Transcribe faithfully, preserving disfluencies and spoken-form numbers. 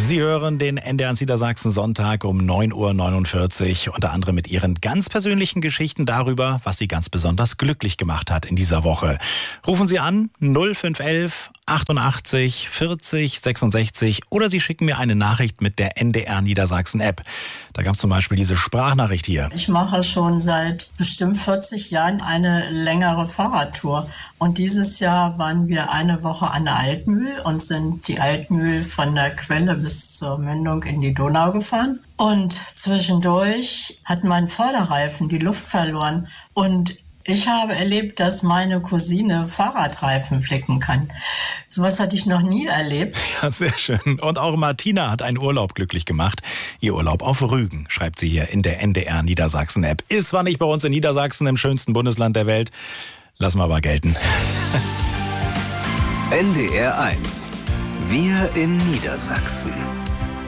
Sie hören den N D R Niedersachsen Sonntag um neun Uhr neunundvierzig, unter anderem mit Ihren ganz persönlichen Geschichten darüber, was Sie ganz besonders glücklich gemacht hat in dieser Woche. Rufen Sie an null fünf elf achtundachtzig vierzig sechsundsechzig oder Sie schicken mir eine Nachricht mit der N D R Niedersachsen App. Da gab es zum Beispiel diese Sprachnachricht hier. Ich mache schon seit bestimmt vierzig Jahren eine längere Fahrradtour. Und dieses Jahr waren wir eine Woche an der Altmühl und sind die Altmühl von der Quelle bis zur Mündung in die Donau gefahren. Und zwischendurch hat mein Vorderreifen die Luft verloren. Und ich habe erlebt, dass meine Cousine Fahrradreifen flicken kann. Sowas hatte ich noch nie erlebt. Ja, sehr schön. Und auch Martina hat einen Urlaub glücklich gemacht. Ihr Urlaub auf Rügen, schreibt sie hier in der N D R Niedersachsen App. Ist zwar nicht bei uns in Niedersachsen, im schönsten Bundesland der Welt. Lassen wir aber gelten. N D R eins. Wir in Niedersachsen.